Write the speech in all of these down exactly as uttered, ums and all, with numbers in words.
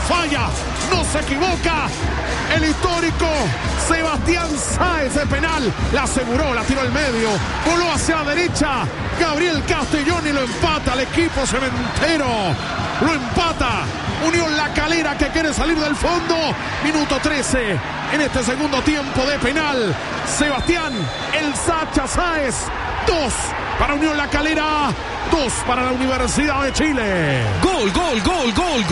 falla, no se equivoca. El histórico Sebastián Sáez de penal. La aseguró, la tiró al medio. Voló hacia la derecha. Gabriel Castellón y lo empata al equipo cementero. Lo empata Unión La Calera, que quiere salir del fondo. Minuto trece en este segundo tiempo de penal. Sebastián El Sacha Sáez. Dos para Unión La Calera. Dos para la Universidad de Chile. Gol, gol, gol, gol,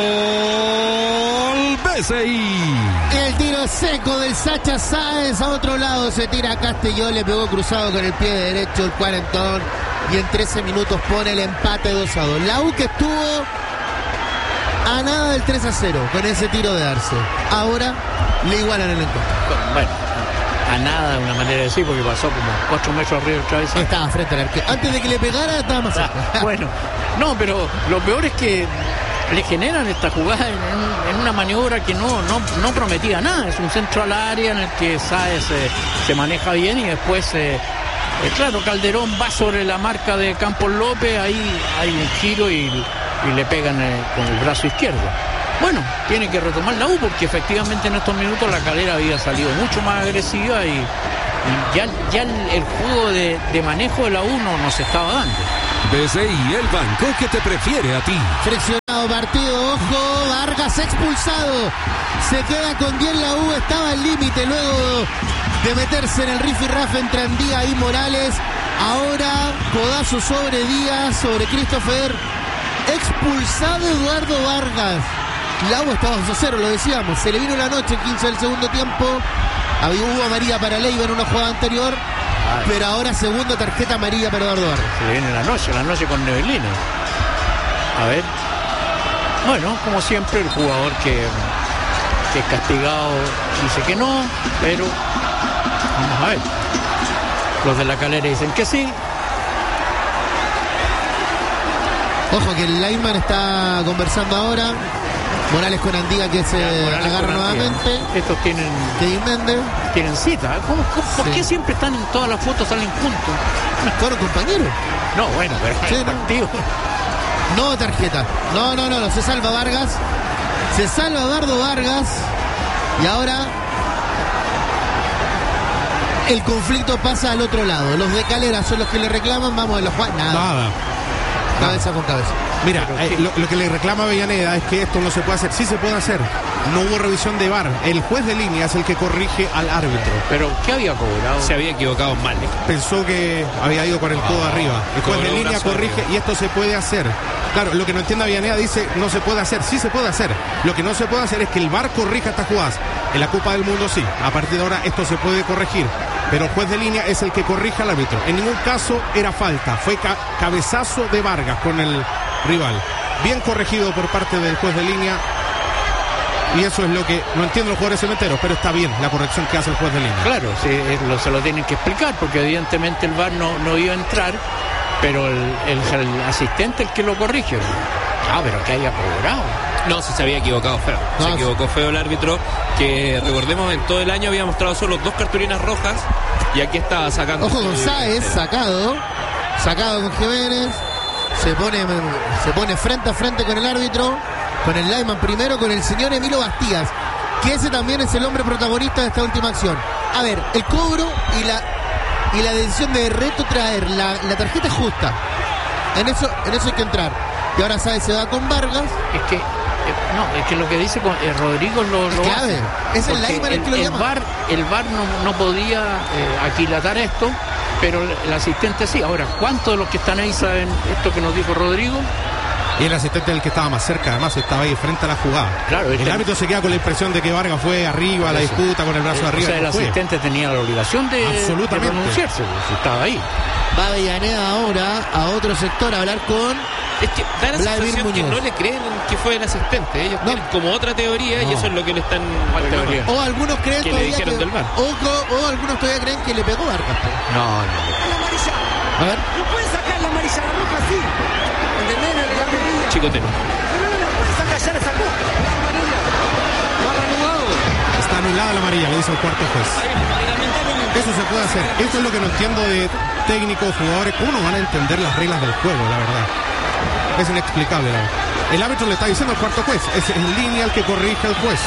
gol. B C I. El tiro seco del Sacha Sáez. A otro lado se tira Castellón. Le pegó cruzado con el pie derecho el cuarentón. Y en trece minutos pone el empate dos a dos. La U que estuvo a nada del tres a cero con ese tiro de Arce. Ahora le igualan el encuentro. Bueno, a nada de una manera de decir, porque pasó como cuatro metros arriba del travesaño. Estaba frente al arquero. Antes de que le pegara, estaba más cerca. Ah, bueno, no, pero lo peor es que le generan esta jugada en, en, en una maniobra que no, no, no prometía nada. Es un centro al área en el que Sáez eh, se maneja bien y después, eh, eh, claro, Calderón va sobre la marca de Campos López, ahí hay un giro y, y le pegan eh, con el brazo izquierdo. Bueno, tiene que retomar la U porque efectivamente en estos minutos La Calera había salido mucho más agresiva y, y ya, ya el, el juego de, de manejo de la U no nos estaba dando. B C I, el banco que te prefiere a ti. Friccionado partido, ojo, Vargas expulsado. Se queda con diez la U, estaba al límite luego de meterse en el rifirrafe entre Andía y Morales. Ahora, codazo sobre Díaz, sobre Christopher. Expulsado Eduardo Vargas. La U estaba dos a cero, lo decíamos. Se le vino la noche, quince del segundo tiempo. Había hubo amarilla para Leiva en una jugada anterior. Ay. Pero ahora segunda tarjeta amarilla para Eduardo Vargas. Se le viene la noche, la noche con Nebelina. A ver. Bueno, como siempre, el jugador que, que es castigado dice que no, pero vamos a ver. Los de La Calera dicen que sí. Ojo que el lineman está conversando ahora. Morales con Andía que se ya, agarra nuevamente. Estos tienen Méndez. Tienen cita. ¿Cómo, cómo, ¿Por sí. qué siempre están en todas las fotos, salen juntos? Fueron compañeros. No, bueno, pero sí, el partido. No. no tarjeta. No, no, no, no. Se salva Vargas. Se salva Eduardo Vargas. Y ahora el conflicto pasa al otro lado. Los de Calera son los que le reclaman. Vamos a los Juan. Nada. Nada. Cabeza con cabeza. Mira, eh, lo, lo que le reclama Avellaneda es que esto no se puede hacer. Sí se puede hacer. No hubo revisión de V A R. El juez de línea es el que corrige al árbitro. Pero ¿qué había cobrado? Se había equivocado mal. ¿eh? Pensó que había ido con el codo ah, arriba. El juez de línea corrige arriba. Y esto se puede hacer. Claro, lo que no entiende Avellaneda dice no se puede hacer. Sí se puede hacer. Lo que no se puede hacer es que el V A R corrija estas jugadas. En la Copa del Mundo sí. A partir de ahora esto se puede corregir. Pero el juez de línea es el que corrige al árbitro. En ningún caso era falta. Fue ca- cabezazo de Vargas con el rival. Bien corregido por parte del juez de línea. Y eso es lo que no entiendo los jugadores cementeros, pero está bien la corrección que hace el juez de línea. Claro, sí, lo, se lo tienen que explicar porque evidentemente el V A R no, no iba a entrar, pero el, el, el asistente el que lo corrige. Ah, pero que haya cobrado. No, si se había equivocado feo. No, se equivocó feo el árbitro, que recordemos en todo el año había mostrado solo dos cartulinas rojas y aquí estaba sacando. Ojo con Sáez, sacado, sacado con Jiménez, se pone, se pone frente a frente con el árbitro, con el lineman primero, con el señor Emilio Bastías, que ese también es el hombre protagonista de esta última acción. A ver, el cobro y la y la decisión de retrotraer la, la tarjeta es justa. En eso, en eso hay que entrar. Y ahora Sáez se va con Vargas. Es que No, es que lo que dice con, eh, Rodrigo lo, lo clave. hace. Es el lineman el que lo el llama. V A R, el V A R no, no podía eh, aquilatar esto, pero el, el asistente sí. Ahora, ¿cuántos de los que están ahí saben esto que nos dijo Rodrigo? Y el asistente del que estaba más cerca, además estaba ahí frente a la jugada. Claro, el este... árbitro se queda con la impresión de que Vargas fue arriba a la disputa con el brazo eh, arriba. O sea, el no asistente tenía la obligación de, de pronunciarse, si estaba ahí. Va Avellaneda ahora a otro sector a hablar con... Es que da la Vladimir sensación Muñoz. que no le creen que fue el asistente. Ellos no. tienen como otra teoría no. y eso es lo que le están... Teoría. O algunos creen que todavía le dijeron que, del V A R. O, o algunos todavía creen que le pegó Vargas. No, no. La amarilla. A ver. No puede sacar la amarilla, la roja así. ¿Entendés? La amarilla. Chicotero. No, no, no, puede sacar, ya la sacó. La amarilla. No ha reanudado. Está anulada la amarilla, le dice el cuarto juez. Eso se puede hacer. Esto es lo que no entiendo de técnicos, jugadores. ¿Cómo no van a entender las reglas del juego, la verdad? Es inexplicable, la verdad. El árbitro le está diciendo al cuarto juez, es en línea el que corrige al juez.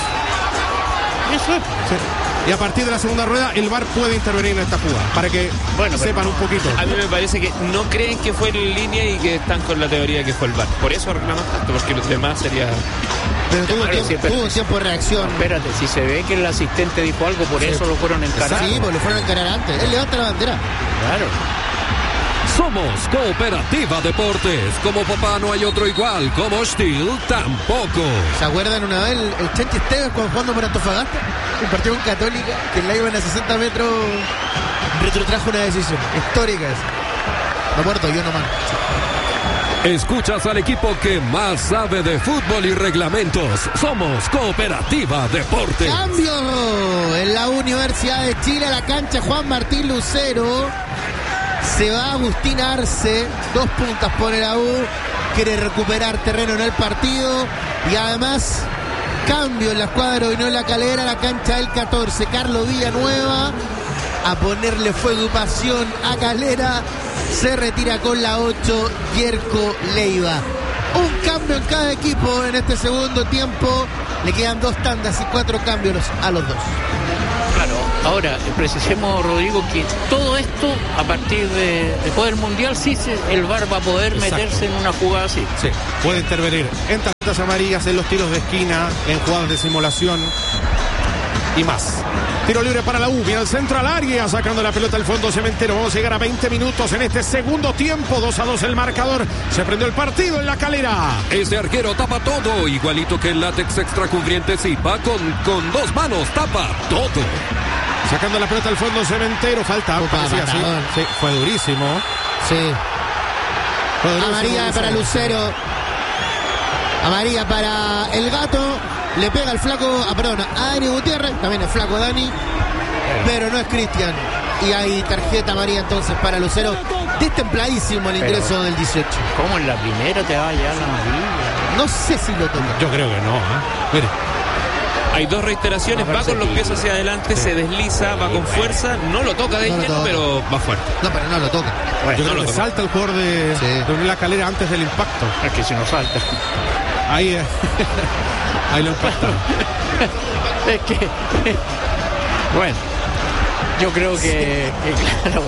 Eso es. Sí. Y a partir de la segunda rueda, el V A R puede intervenir en esta jugada, para que Bueno, sepan pero- un poquito. A mí me parece que no creen que fue en línea y que están con la teoría que fue el V A R. Por eso reclaman tanto, porque los demás sería... Pero tuvo, Claro, tiempo, sí, pero- tuvo un tiempo de reacción. Espérate, si se ve que el asistente dijo algo, por eso lo fueron a encarar. Sí, porque le fueron a encarar antes. Él levanta la bandera. Claro. Somos Cooperativa Deportes. Como papá no hay otro igual. Como Steel tampoco. ¿Se acuerdan una vez el, el Chanchi Esteves cuando jugando por Antofagasta? Un partido con Católica, que en la iban a sesenta metros, retrotrajo una decisión histórica esa. Me acuerdo yo nomás. Escuchas al equipo que más sabe de fútbol y reglamentos. Somos Cooperativa Deportes. Cambio en la Universidad de Chile, a la cancha Juan Martín Lucero. Se va Agustín Arce, dos puntas pone la U, quiere recuperar terreno en el partido y además cambio en la escuadra de Unión La Calera, la cancha del catorce, Carlos Villanueva a ponerle fuego y pasión a Calera, se retira con la ocho Yerko Leiva. Un cambio en cada equipo en este segundo tiempo, le quedan dos tandas y cuatro cambios a los dos. Claro, ahora precisemos, Rodrigo, que todo esto a partir de después del Mundial sí se, el V A R va a poder Exacto. meterse en una jugada así. Sí, puede intervenir en tarjetas amarillas, en los tiros de esquina, en jugadas de simulación y más. Tiro libre para la U, viene al centro al área, sacando la pelota al fondo Cementero. Vamos a llegar a veinte minutos en este segundo tiempo, dos a dos el marcador. Se prendió el partido en La Calera. Este arquero tapa todo, igualito que el látex extracubriente Zipa, con, con dos manos tapa todo. Sacando la pelota al fondo Cementero, falta, Opa, parecía así. matador. Sí, fue durísimo. Sí. Fue durísimo, Amarilla para Lucero. Amarilla para el Gato. Le pega el flaco, ah, perdón, a Dani Gutiérrez. También el flaco Dani. Pero no es Cristian. Y hay tarjeta amarilla entonces para Lucero. Destempladísimo el ingreso Pero- del dieciocho. ¿Cómo en la primera te va a llevar la amarilla? No sé si lo toca. Yo creo que no, ¿eh? Mire. Hay dos reiteraciones, va con los pies hacia adelante, se desliza, va con fuerza, no lo toca de No lo lleno, toca. pero va fuerte. No, pero no lo toca. Yo creo no lo que toca. salta el jugador de, Sí. de Unión La Calera antes del impacto. Es que si no salta. Ahí, eh, ahí lo impacta. Es que. Bueno, yo creo que, que claro.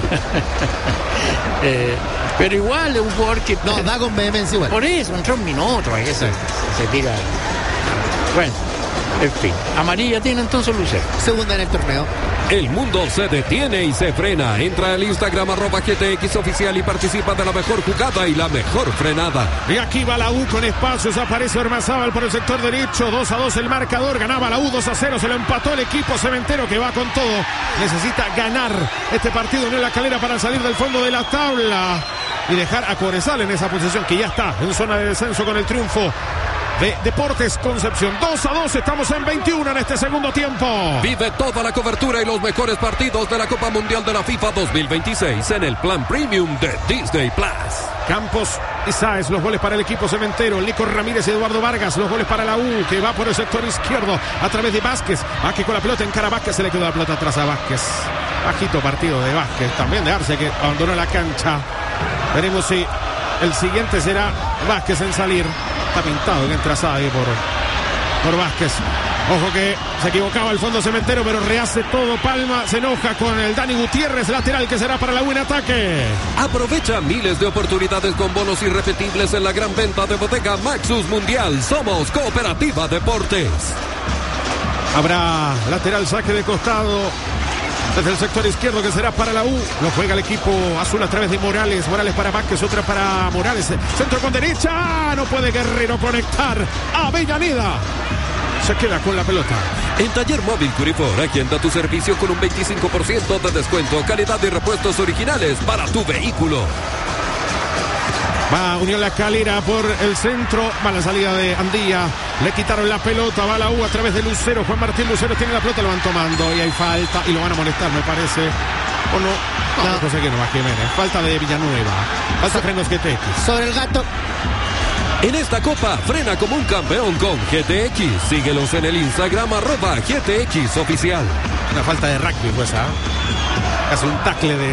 Eh, pero igual es un jugador que. No, da con vehemencia igual. Por eso, entró un minuto, ahí se, se tira. Bueno, en fin. Amarilla tiene entonces Lucero. Segunda en el torneo. El mundo se detiene y se frena. Entra al Instagram arroba G T X oficial y participa de la mejor jugada y la mejor frenada. Y aquí va la U con espacios, aparece Ormazábal por el sector derecho, dos a dos el marcador, ganaba la U dos a cero, se lo empató el equipo Cementero que va con todo, necesita ganar este partido en La Calera para salir del fondo de la tabla y dejar a Cobresal en esa posición que ya está en zona de descenso con el triunfo de Deportes Concepción. dos a dos, estamos en veintiuno en este segundo tiempo. Vive toda la cobertura y los mejores partidos de la Copa Mundial de la FIFA dos mil veintiséis en el plan premium de Disney Plus. Campos y Sáez, los goles para el equipo Cementero. Nico Ramírez y Eduardo Vargas, los goles para la U, que va por el sector izquierdo a través de Vázquez. Aquí con la pelota en cara a Vázquez, se le quedó la pelota atrás a Vázquez. Bajito partido de Vázquez, también de Arce, que abandonó la cancha. Veremos si el siguiente será Vázquez en salir. Está pintado que entra Sáez por, por Vázquez. Ojo que se equivocaba el fondo Cementero, pero rehace todo. Palma se enoja con el Dani Gutiérrez, lateral que será para la U en ataque. Aprovecha miles de oportunidades con bonos irrepetibles en la gran venta de bodega Maxus Mundial. Somos Cooperativa Deportes. Habrá lateral, saque de costado desde el sector izquierdo que será para la U. Lo juega el equipo azul a través de Morales. Morales para Vázquez, otra para Morales. Centro con derecha. No puede Guerrero conectar. Avellaneda se queda con la pelota. En Taller Móvil Curifor, agenda tu servicio con un veinticinco por ciento de descuento, calidad y repuestos originales para tu vehículo. Va Unión La Calera por el centro. Va la salida de Andía. Le quitaron la pelota. Va la U a través de Lucero. Juan Martín Lucero tiene la pelota. Lo van tomando. Y hay falta. Y lo van a molestar, me parece. ¿O no? No, no. José Guillermo Jiménez. Falta de Villanueva. Falta Frenos G T X. Sobre el Gato. En esta copa, frena como un campeón con G T X. Síguelos en el Instagram arroba G T X oficial. Una falta de rugby, pues, ¿ah? Casi un tackle de,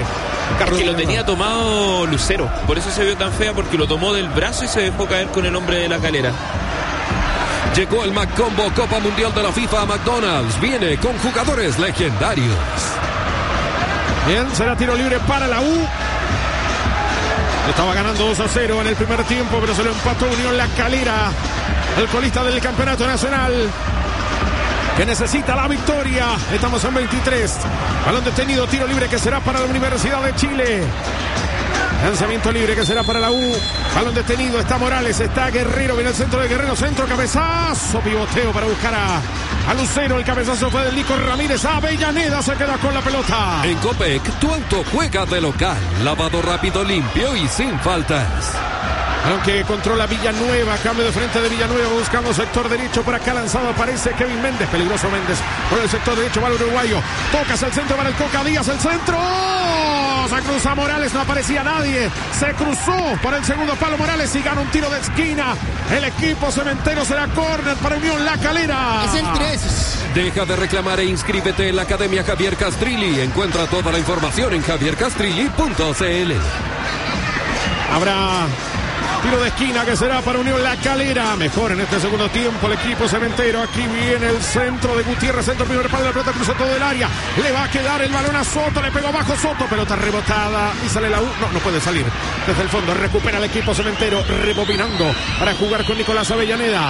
Es que lo tenía tomado Lucero, por eso se vio tan fea, porque lo tomó del brazo y se dejó caer con el hombre de La Calera. Llegó el McCombo Copa Mundial de la FIFA a McDonald's. Viene con jugadores legendarios. Bien, será tiro libre para la U. Estaba ganando dos a cero en el primer tiempo, pero se lo empató Unión La Calera, el colista del campeonato nacional, que necesita la victoria. Estamos en veintitrés. Balón detenido, tiro libre que será para la Universidad de Chile. Lanzamiento libre que será para la U. Balón detenido, está Morales, está Guerrero, viene el centro de Guerrero, centro, cabezazo, pivoteo para buscar a, a Lucero. El cabezazo fue del Nico Ramírez. Avellaneda se queda con la pelota. En Copec, tu auto juega de local. Lavado rápido, limpio y sin faltas. Aunque controla Villanueva, cambio de frente de Villanueva, buscando sector derecho. Por acá lanzado aparece Kevin Méndez, peligroso Méndez por el sector derecho, va el uruguayo, tocas el centro para el Coca Díaz, el centro, se cruza Morales, no aparecía nadie, se cruzó por el segundo palo Morales y gana un tiro de esquina. El equipo cementero será córner para Unión La Calera. Es el tres. Deja de reclamar e inscríbete en la Academia Javier Castrilli. Encuentra toda la información en javier castrilli punto c l. Habrá tiro de esquina que será para Unión La Calera. Mejor en este segundo tiempo el equipo cementero. Aquí viene el centro de Gutiérrez. Centro, primer palo de la pelota, cruzó todo el área. Le va a quedar el balón a Soto. Le pegó abajo Soto. Pelota rebotada. Y sale la U. No, no puede salir. Desde el fondo recupera el equipo cementero. Rebobinando para jugar con Nicolás Avellaneda.